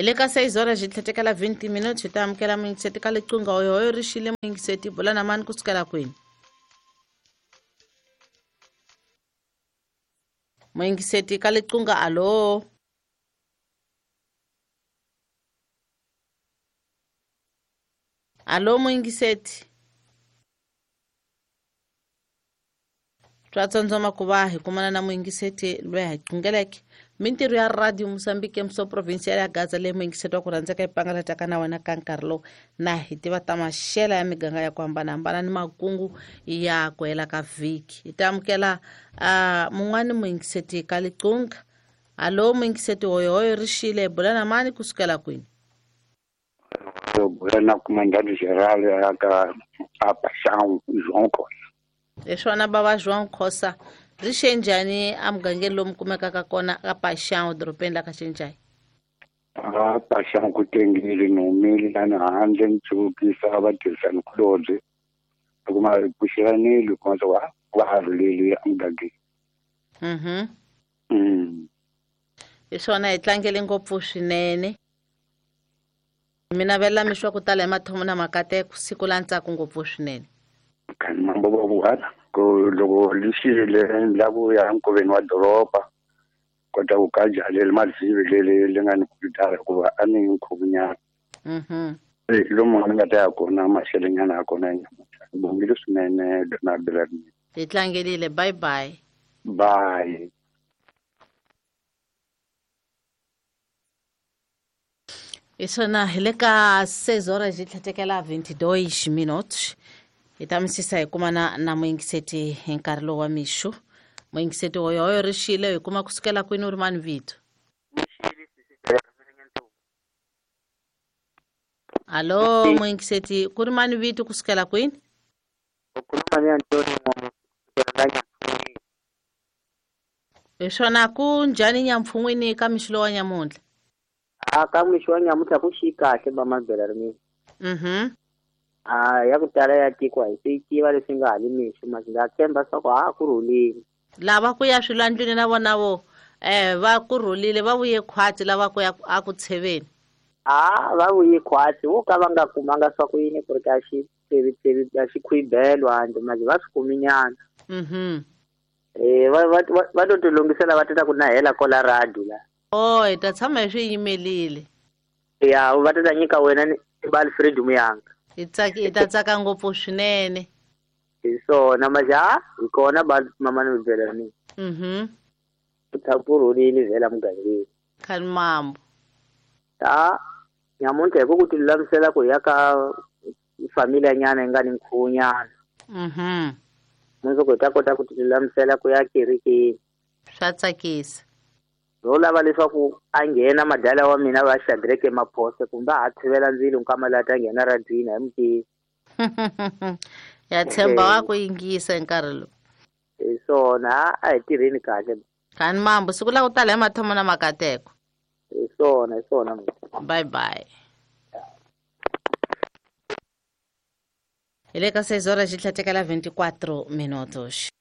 Ile ka 6 horas zithatekela 20 minutos hitamkela mwingiseti kaliqunga hoyo rishile mwingiseti bula namani kusukela kwini. Mwingiseti kaliqunga alo. Alo mwingiseti. Twatsonzoma kuvahi kumana na mwingiseti lwe haqungeleke. Mintirho ya Radio Mozambique mso provincial ya Gaza le mwingiseti wa kurandzeka ipangala takana wana kankarlo na hitiva tamashela ya miganga ya kuhambana ni makungu ya kuhela ka vhiki. Hitamkela mun'wani mwingiseti kaliqunga. Alo mwingiseti hoyo rishile bula namani kusukela kwini. Buena comandante geral aka Paixão João Costa. Eswana baba João Khosa rishenjani amgangeni lomu kumekaka kona ka Paixão doropeni la kashenjai. Paixão kutengile nomili lana handle ntsukisa abatirhisani kulobye kuma kushiranile kwanza wa haruleli amgangeni. Eswana itlangele ngopfu swinene. Mina vela mishwa kutala emathomo na makate siku la ntsako ngopfu swinene. Kan mambo ba buhana ko loko lishile labo ya nkoveni wa doroba kota ukaja le malisive le lengani kutara kuba ani nkhubunya. Lo mona ngata yakona mashelenyana yakona nyamuhla. Ngibongile swinene Donald Belani. Itlangelile bye bye. Bye. Isona hileka 6 horas zithatekela 22 minutos. Itamisisa hikumana na mwingiseti enkarlo wa mishu. Mwingiseti hoyo rishile hikuma kusukela kwini urimani vitu. Alo mwingiseti kurimani vitu kusukela kwini? Kurimani Antoni mwana Isona kunjani nyamfungwini kamishilo wa nyamundla. Kamwisho wa nyamuta kushika seba mabela mi. Yakutala yatikwa isiki wale singa alimisho mazinga kemba soko kuruli. Lava kuya swilandlwini na vonavo va kurhulile va vuye khwati lava ku ya akutsheveni. Va vuye khwati wo ka va nga kumanga swa ku yini ku ri ka xitsevi ya xikhwibelwa ande manje va swi kuminyana. Va to tilungisela va tata ku na hela kola radio la. Hi ta tshama hi swi yimelile. Ya va ta nyika wena ni Alfred Muyanga. Hi ta tsaka ngopfu swinene. So na maja ikona ba mama ni bela ni. Utapuruli vela mugangeni. Khani mambo. Nyamunta ku tilamisela ku yaka familia nyana ingani nkhunyana. Munzo ku ta kota ku tilamisela ku ya kiriki. Swa tsakisa. Lola va leswaku a nghena madala wa mina va Shadrack Maphose kumbe a thivela ndzilo nkamalata nghena radina emti. Ya tshemba wa ku yingisa nkarhi lo. Swona a hi tirheni kahle. Khani mambo siku la ku tala emathomo na makateko. Swona. Bye bye. Ile ka 6 horas zithatekela 24 minutos.